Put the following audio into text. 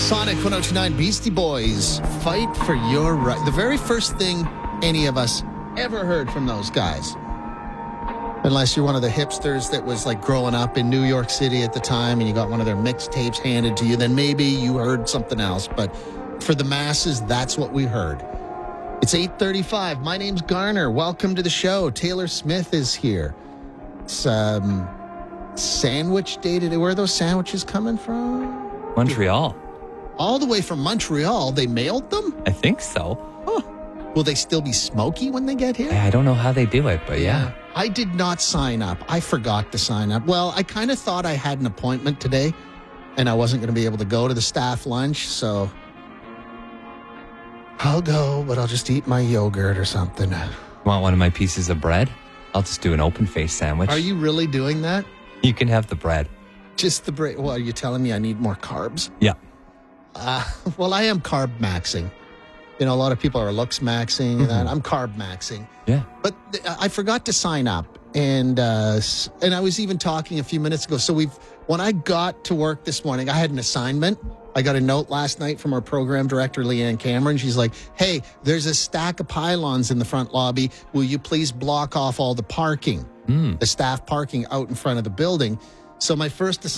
Sonic 102.9 Beastie Boys, Fight for Your Right. The very first thing any of us ever heard from those guys. Unless you're one of the hipsters that was like growing up in New York City at the time and you got one of their mixtapes handed to you, then maybe you heard something else. But for the masses, that's what we heard. It's 8:35. My name's Garner. Welcome to the show. Taylor Smith is here. It's sandwich day today. Where are those sandwiches coming from? Montreal. All the way from Montreal. They mailed them? I think so. Huh. Will they still be smoky when they get here? I don't know how they do it, but yeah. I did not sign up. I forgot to sign up. Well, I kind of thought I had an appointment today, and I wasn't going to be able to go to the staff lunch, so I'll go, but I'll just eat my yogurt or something. Want one of my pieces of bread? I'll just do an open-faced sandwich. Are you really doing that? You can have the bread. Just the bread? Well, are you telling me I need more carbs? Yeah. Well, I am carb maxing. You know, a lot of people are looks maxing and that. I'm carb maxing. Yeah. But I forgot to sign up. And I was even talking a few minutes ago. So when I got to work this morning, I had an assignment. I got a note last night from our program director, Leanne Cameron. She's like, hey, there's a stack of pylons in the front lobby. Will you please block off all the parking, the staff parking out in front of the building? So my first